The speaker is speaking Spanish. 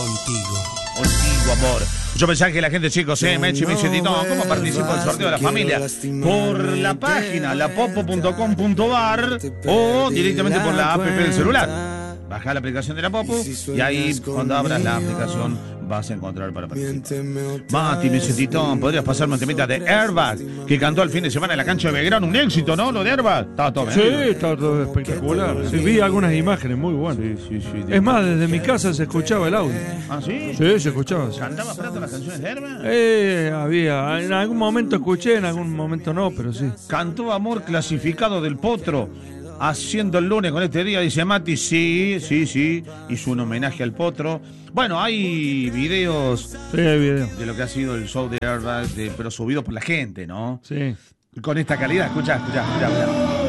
Contigo, amor. Yo mensaje a la gente, chicos, Mechi me dice, Tito, ¿cómo participo del sorteo de la familia? Por la página, lapopo.com.ar o directamente por la app del celular. Baja la aplicación de la Popo y ahí cuando abras la aplicación vas a encontrar para participar. Mati me dice, Tito, ¿podrías pasarme un temita de Airbag que cantó el fin de semana en la cancha de Belgrano? Un éxito, ¿no? Lo de Airbag. Estaba todo bien. Sí, estaba todo espectacular. Sí, vi algunas imágenes muy buenas. Sí. Es más, desde mi casa se escuchaba el audio. ¿Ah, sí? Sí, se escuchaba. ¿Cantaba Prato las canciones de Airbag? Había. En algún momento escuché, en algún momento no, pero sí. Cantó Amor clasificado del Potro. Haciendo el lunes con este día, dice Mati, sí, hizo un homenaje al Potro. Bueno, hay videos de lo que ha sido el show de Airbag, pero subido por la gente, ¿no? Sí. Con esta calidad, escuchá.